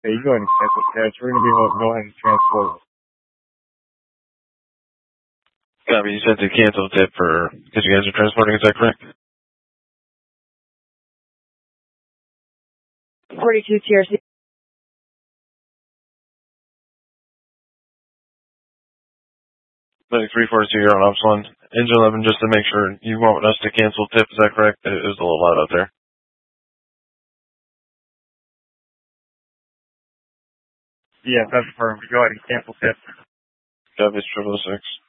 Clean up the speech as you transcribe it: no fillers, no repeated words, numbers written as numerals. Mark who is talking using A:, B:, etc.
A: Okay, you go ahead and cancel cash. We're going to be able to go ahead and transport.
B: Copy. You said to cancel tip for because you guys are transporting. Is that correct?
C: 42 TRC.
B: 342, you're on Ops 1. Engine 11, just to make sure you want us to cancel tip. Is that correct? It was a little loud out there.
A: Yeah, that's confirmed. Go ahead and cancel tip.
B: Copy. 666.